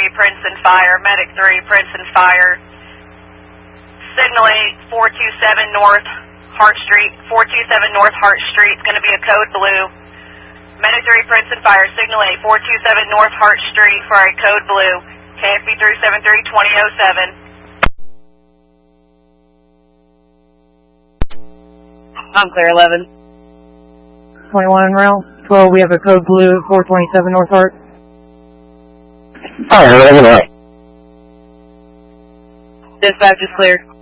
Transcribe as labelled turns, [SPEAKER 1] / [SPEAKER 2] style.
[SPEAKER 1] Princeton Fire, Medic 3, Princeton Fire. Signal 8, 427 North Hart Street, 427 North Hart Street. It's going to be a code blue. Medic 3, Princeton Fire, Signal 8, 427 North Hart Street for a code blue. KFB 373-2007. I'm clear, 11.
[SPEAKER 2] 21 en route. 12, we have a code blue, 427 North Hart.
[SPEAKER 3] Alright, 11.
[SPEAKER 1] Dispatch is cleared.